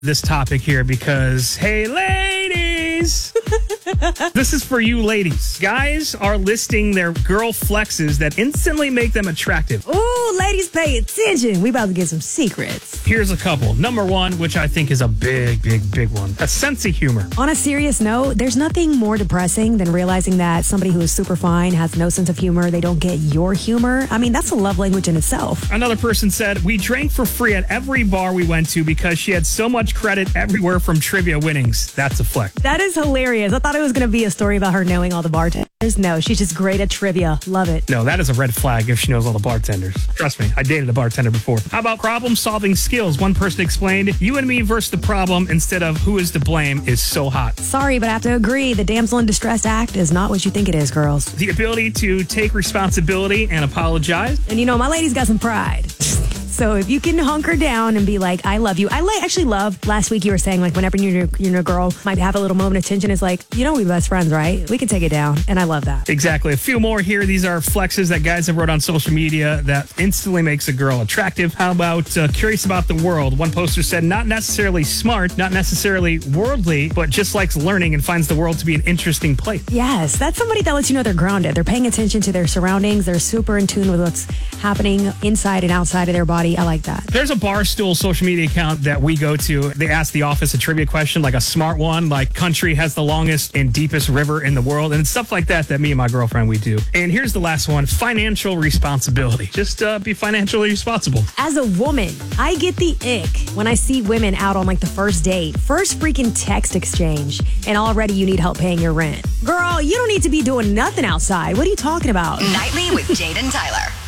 this topic here because, hey, ladies, this is for you ladies. Guys are listing their girl flexes that instantly make them attractive. Ooh, ladies, pay attention. We about to get some secrets. Here's a couple. Number one, which I think is a big one. A sense of humor. On a serious note, there's nothing more depressing than realizing that somebody who is super fine has no sense of humor. They don't get your humor. I mean, that's a love language in itself. Another person said, we drank for free at every bar we went to because she had so much credit everywhere from trivia winnings. That's a flex. That is hilarious. I thought it was going to be a story about her knowing all the bartenders. No, she's just great at trivia. Love it. No, that is a red flag if she knows all the bartenders. Trust me, I dated a bartender before. How about problem-solving skills? One person explained, you and me versus the problem instead of who is to blame is so hot. Sorry, but I have to agree. The damsel in distress act is not what you think it is, girls. The ability to take responsibility and apologize. And you know, my lady's got some pride. So if you can hunker down and be like, I love you. Actually love, last week you were saying, like, whenever your girl might have a little moment of tension, it's like, you know, we're best friends, right? We can take it down. And I love that. Exactly. A few more here. These are flexes that guys have wrote on social media that instantly makes a girl attractive. How about curious about the world? One poster said, not necessarily smart, not necessarily worldly, but just likes learning and finds the world to be an interesting place. Yes, that's somebody that lets you know they're grounded. They're paying attention to their surroundings. They're super in tune with what's happening inside and outside of their body. I like that. There's a Barstool social media account that we go to. They ask the office a trivia question, like a smart one, like country has the longest and deepest river in the world, and stuff like that me and my girlfriend, we do. And here's the last one, financial responsibility. Just be financially responsible. As a woman, I get the ick when I see women out on like the first date, first freaking text exchange, and already you need help paying your rent. Girl, you don't need to be doing nothing outside. What are you talking about? Nightly with Jade and Tyler.